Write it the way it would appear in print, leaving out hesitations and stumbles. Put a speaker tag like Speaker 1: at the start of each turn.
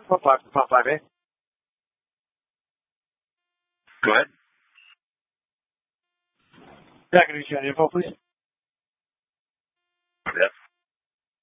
Speaker 1: Part 5A.
Speaker 2: Go ahead.
Speaker 1: Yeah, can you share the info, please?
Speaker 2: Yep.